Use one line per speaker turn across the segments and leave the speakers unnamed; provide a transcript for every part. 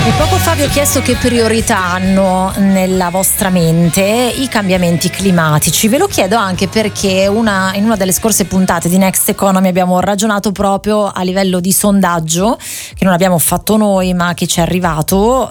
E poco fa vi ho chiesto che priorità hanno nella vostra mente i cambiamenti climatici. Ve lo chiedo anche perché in una delle scorse puntate di Next Economy abbiamo ragionato proprio a livello di sondaggio, che non abbiamo fatto noi ma che ci è arrivato,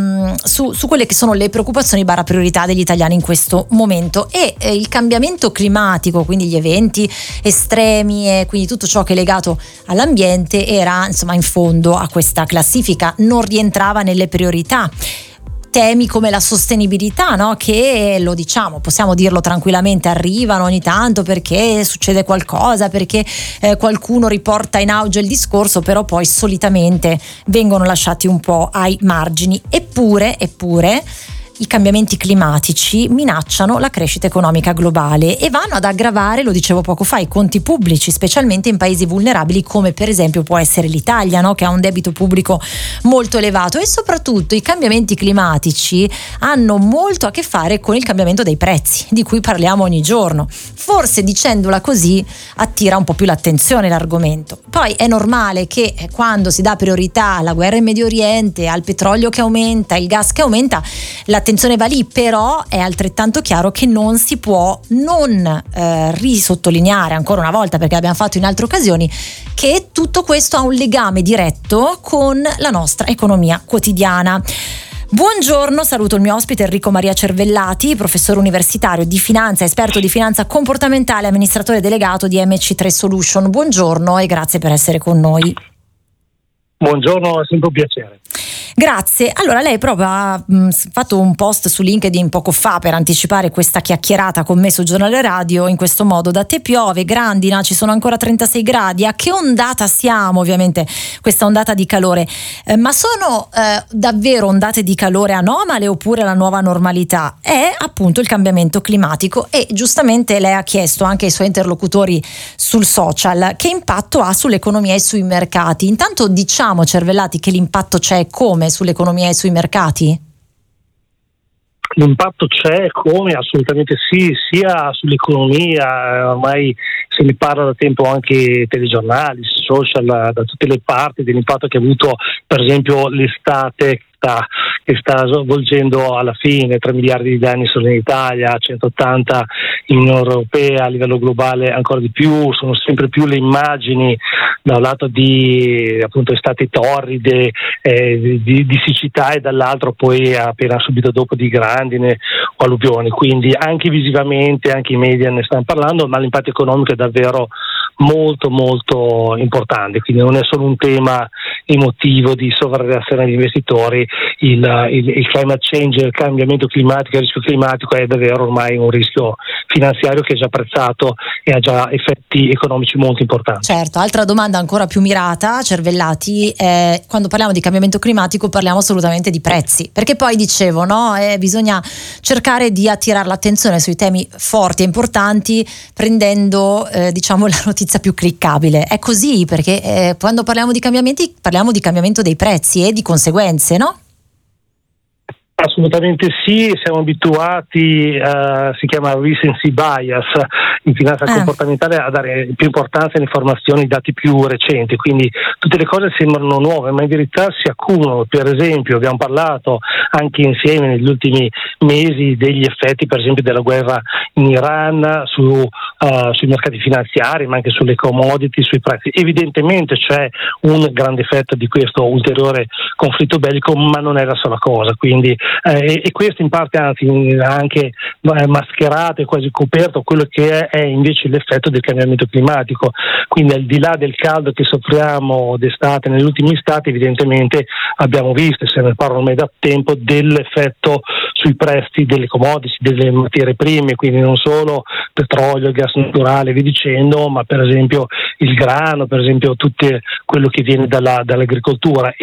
su quelle che sono le preoccupazioni / priorità degli italiani in questo momento. E il cambiamento climatico, quindi gli eventi estremi e quindi tutto ciò che è legato all'ambiente, era insomma in fondo a questa classifica, non rientrava nelle priorità. Temi come la sostenibilità, no? Che possiamo dirlo tranquillamente, arrivano ogni tanto perché succede qualcosa, perché qualcuno riporta in auge il discorso, però poi solitamente vengono lasciati un po' ai margini. Eppure i cambiamenti climatici minacciano la crescita economica globale e vanno ad aggravare, lo dicevo poco fa, i conti pubblici, specialmente in paesi vulnerabili come per esempio può essere l'Italia, no? Che ha un debito pubblico molto elevato. E soprattutto i cambiamenti climatici hanno molto a che fare con il cambiamento dei prezzi, di cui parliamo ogni giorno. Forse, dicendola così, attira un po' più l'attenzione l'argomento. Poi è normale che quando si dà priorità alla guerra in Medio Oriente, al petrolio che aumenta, il gas che aumenta, l'attenzione va lì, però è altrettanto chiaro che non si può non risottolineare ancora una volta, perché l'abbiamo fatto in altre occasioni, che tutto questo ha un legame diretto con la nostra economia quotidiana. Buongiorno, saluto il mio ospite Enrico Maria Cervellati, professore universitario di finanza, esperto di finanza comportamentale, amministratore delegato di MC3 Solution. Buongiorno e grazie per essere con noi.
Buongiorno, è sempre un piacere.
Grazie. Allora, lei proprio ha fatto un post su LinkedIn poco fa per anticipare questa chiacchierata con me sul giornale radio in questo modo: da te piove, grandina, ci sono ancora 36 gradi, a che ondata siamo? Ovviamente questa ondata di calore, ma sono davvero ondate di calore anomale oppure la nuova normalità? È appunto il cambiamento climatico e giustamente lei ha chiesto anche ai suoi interlocutori sul social che impatto ha sull'economia e sui mercati. Intanto diciamo, Cervellati, che l'impatto c'è come sull'economia e sui mercati?
L'impatto c'è, come? Assolutamente sì, sia sull'economia, ormai se ne parla da tempo anche ai telegiornali, social, da tutte le parti, dell'impatto che ha avuto per esempio l'estate che sta svolgendo alla fine. 3 miliardi di danni solo in Italia, 180 in Unione Europea, a livello globale ancora di più. Sono sempre più le immagini da un lato di appunto estati torride, di siccità, e dall'altro poi appena subito dopo di grandine o alluvioni. Quindi anche visivamente, anche i media ne stanno parlando, ma l'impatto economico è davvero molto molto importante, quindi non è solo un tema emotivo di sovrareazione degli investitori. Il climate change, il cambiamento climatico, il rischio climatico è davvero ormai un rischio finanziario che è già apprezzato e ha già effetti economici molto importanti.
Certo, altra domanda ancora più mirata, Cervellati, quando parliamo di cambiamento climatico parliamo assolutamente di prezzi, perché poi dicevo, no, bisogna cercare di attirare l'attenzione sui temi forti e importanti prendendo la notizia più cliccabile. È così, perché quando parliamo di cambiamenti parliamo di cambiamento dei prezzi e di conseguenze, no?
Assolutamente sì, siamo abituati, si chiama recency bias in finanza comportamentale, a dare più importanza alle informazioni, ai dati più recenti, quindi tutte le cose sembrano nuove ma in verità si accumulano. Per esempio abbiamo parlato anche insieme negli ultimi mesi degli effetti per esempio della guerra in Iran sui mercati finanziari, ma anche sulle commodity, sui prezzi. Evidentemente c'è un grande effetto di questo ulteriore conflitto bellico, ma non è la sola cosa, quindi e questo in parte anzi anche mascherato e quasi coperto quello che è invece l'effetto del cambiamento climatico. Quindi al di là del caldo che soffriamo d'estate negli ultimi stati, evidentemente abbiamo visto, se ne parla ormai da tempo, dell'effetto sui prezzi delle commodity, delle materie prime, quindi non solo petrolio, gas naturale, vi dicendo, ma per esempio il grano, per esempio tutto quello che viene dall'agricoltura.